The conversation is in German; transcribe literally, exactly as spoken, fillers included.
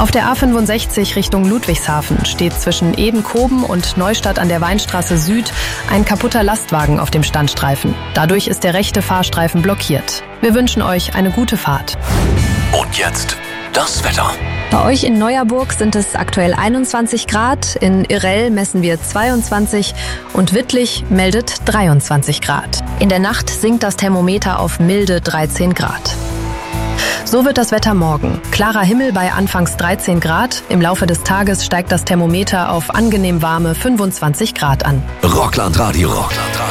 Auf der A fünfundsechzig Richtung Ludwigshafen steht zwischen Edenkoben und Neustadt an der Weinstraße Süd ein kaputter Lastwagen auf dem Standstreifen. Dadurch ist der rechte Fahrstreifen blockiert. Wir wünschen euch eine gute Fahrt. Und jetzt das Wetter. Bei euch in Neuerburg sind es aktuell einundzwanzig Grad, in Irrell messen wir zweiundzwanzig und Wittlich meldet dreiundzwanzig Grad. In der Nacht sinkt das Thermometer auf milde dreizehn Grad. So wird das Wetter morgen. Klarer Himmel bei anfangs dreizehn Grad. Im Laufe des Tages steigt das Thermometer auf angenehm warme fünfundzwanzig Grad an. Rockland Radio. Rockland Radio.